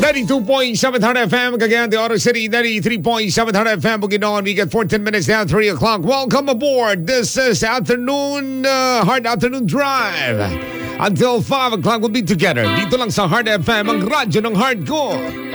92.7 Heart FM, Cagayan de Oro City, 93.7 Heart FM, Bukidnon. We get 14 minutes now, 3 o'clock. Welcome aboard. This is Heart Afternoon Drive. Until 5 o'clock, we'll be together. Dito lang sa Heart FM, ang radyo ng heart ko.